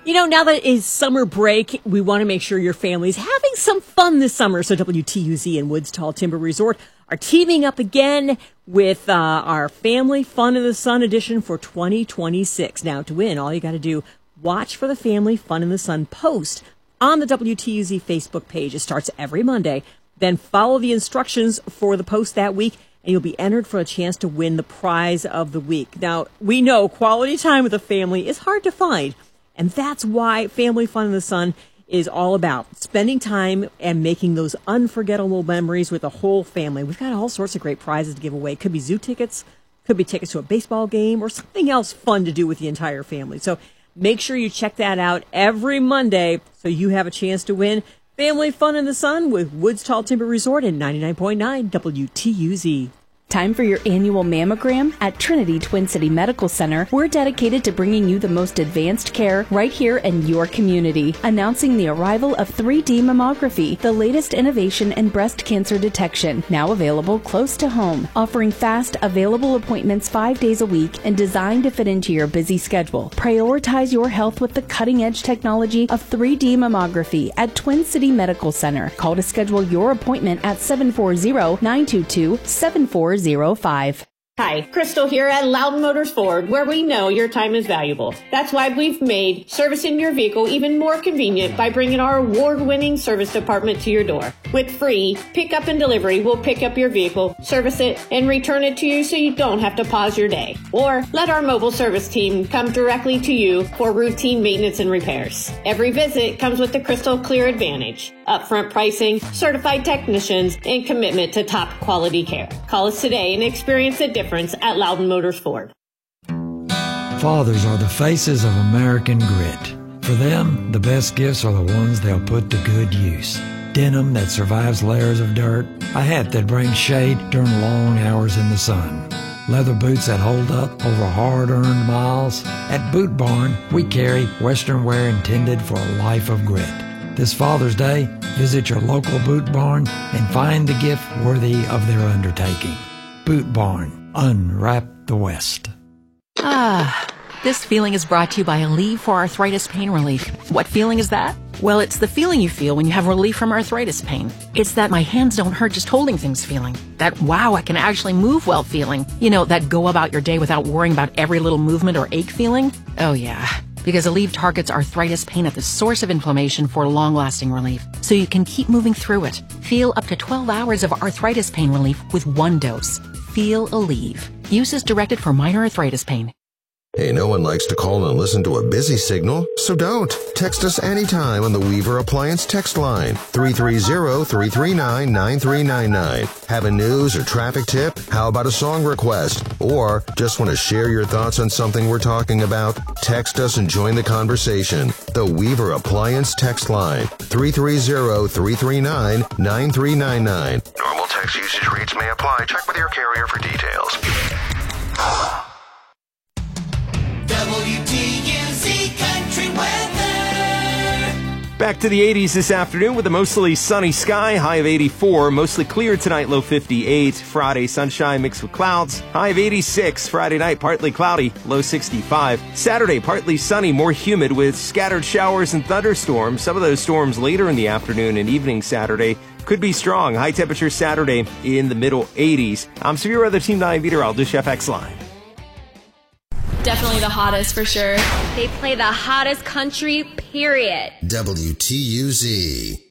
Now that it's summer break, we want to make sure your family's having some fun this summer. So WTUZ and Woods Tall Timber Resort are teaming up again with our Family Fun in the Sun edition for 2026. Now, to win, all you got to do, watch for the Family Fun in the Sun post on the WTUZ Facebook page. It starts every Monday. Then follow the instructions for the post that week, and you'll be entered for a chance to win the prize of the week. Now, we know quality time with a family is hard to find, and that's why Family Fun in the Sun is all about spending time and making those unforgettable memories with the whole family. We've got all sorts of great prizes to give away. Could be zoo tickets, could be tickets to a baseball game, or something else fun to do with the entire family. So make sure you check that out every Monday so you have a chance to win Family Fun in the Sun with Woods Tall Timber Resort and 99.9 WTUZ. Time for your annual mammogram? At Trinity Twin City Medical Center, we're dedicated to bringing you the most advanced care right here in your community. Announcing the arrival of 3D mammography, the latest innovation in breast cancer detection, now available close to home. Offering fast, available appointments 5 days a week and designed to fit into your busy schedule. Prioritize your health with the cutting-edge technology of 3D mammography at Twin City Medical Center. Call to schedule your appointment at 740-922-7405. Hi, Crystal here at Loudon Motors Ford, where we know your time is valuable. That's why we've made servicing your vehicle even more convenient by bringing our award-winning service department to your door. With free pickup and delivery, we'll pick up your vehicle, service it, and return it to you so you don't have to pause your day. Or let our mobile service team come directly to you for routine maintenance and repairs. Every visit comes with the Crystal Clear Advantage, upfront pricing, certified technicians, and commitment to top quality care. Call us today and experience the difference at Loudon Motors Ford. Fathers are the faces of American grit. For them, the best gifts are the ones they'll put to good use. Denim that survives layers of dirt, a hat that brings shade during long hours in the sun, leather boots that hold up over hard-earned miles. At Boot Barn, we carry Western wear intended for a life of grit. This Father's Day, visit your local Boot Barn and find the gift worthy of their undertaking. Boot Barn. Unwrap the West. This feeling is brought to you by Aleve for Arthritis Pain Relief. What feeling is that? Well, it's the feeling you feel when you have relief from arthritis pain. It's that my hands don't hurt just holding things feeling. That wow, I can actually move well feeling. That go about your day without worrying about every little movement or ache feeling. Oh yeah. Because Aleve targets arthritis pain at the source of inflammation for long-lasting relief, so you can keep moving through it. Feel up to 12 hours of arthritis pain relief with one dose. Feel Aleve. Use is directed for minor arthritis pain. Hey, no one likes to call and listen to a busy signal, so don't. Text us anytime on the Weaver Appliance text line, 330-339-9399. Have a news or traffic tip? How about a song request? Or just want to share your thoughts on something we're talking about? Text us and join the conversation. The Weaver Appliance text line, 330-339-9399. Normal text usage rates may apply. Check with your carrier for details. WTUZ Country Weather. Back to the 80s this afternoon with a mostly sunny sky, high of 84. Mostly clear tonight, low 58. Friday, sunshine mixed with clouds, high of 86. Friday night, partly cloudy, low 65. Saturday, partly sunny, more humid with scattered showers and thunderstorms. Some of those storms later in the afternoon and evening Saturday could be strong. High temperature Saturday in the middle 80s. I'm Severe Weather Team 9 Vito Aldish FX Line. Definitely the hottest for sure. They play the hottest country, period. WTUZ.